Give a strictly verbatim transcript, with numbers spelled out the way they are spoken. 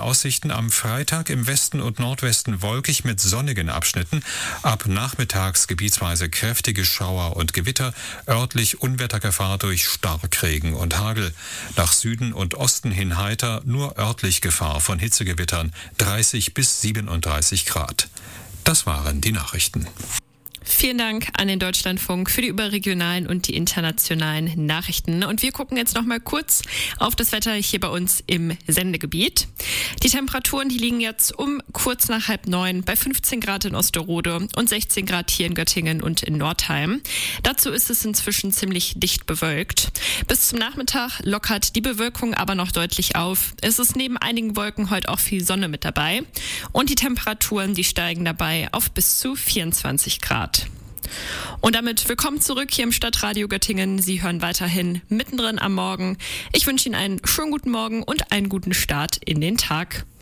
Aussichten am Freitag im Westen und Nordwesten wolkig mit sonnigen Abschnitten. Ab nachmittags gebietsweise kräftige Schauer und Gewitter, örtlich Unwettergefahr durch Starkregen und Hagel. Nach Süden und Osten hin heiter, nur örtlich Gefahr von Hitzegewittern, dreißig bis siebenunddreißig Grad. Das waren die Nachrichten. Vielen Dank an den Deutschlandfunk für die überregionalen und die internationalen Nachrichten. Und wir gucken jetzt noch mal kurz auf das Wetter hier bei uns im Sendegebiet. Die Temperaturen, die liegen jetzt um kurz nach halb neun bei fünfzehn Grad in Osterode und sechzehn Grad hier in Göttingen und in Nordheim. Dazu ist es inzwischen ziemlich dicht bewölkt. Bis zum Nachmittag lockert die Bewölkung aber noch deutlich auf. Es ist neben einigen Wolken heute auch viel Sonne mit dabei. Und die Temperaturen, die steigen dabei auf bis zu vierundzwanzig Grad. Und damit willkommen zurück hier im Stadtradio Göttingen. Sie hören weiterhin mittendrin am Morgen. Ich wünsche Ihnen einen schönen guten Morgen und einen guten Start in den Tag.